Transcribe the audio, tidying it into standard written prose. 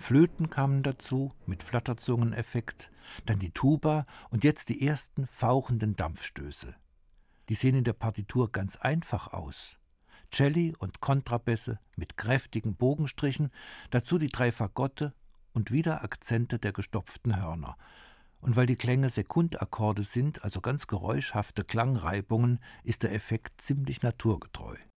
Flöten kamen dazu mit Flatterzungeneffekt, dann die Tuba und jetzt die ersten fauchenden Dampfstöße. Die sehen in der Partitur ganz einfach aus. Celli und Kontrabässe mit kräftigen Bogenstrichen, dazu die 3 Fagotte und wieder Akzente der gestopften Hörner. Und weil die Klänge Sekundakkorde sind, also ganz geräuschhafte Klangreibungen, ist der Effekt ziemlich naturgetreu.